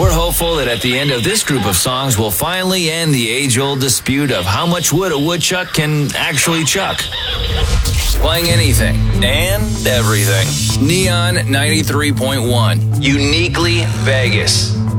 We're hopeful that at the end of this group of songs, we'll finally end the age-old dispute of how much wood a woodchuck can actually chuck. Playing anything and everything. Neon 93.1. Uniquely Vegas.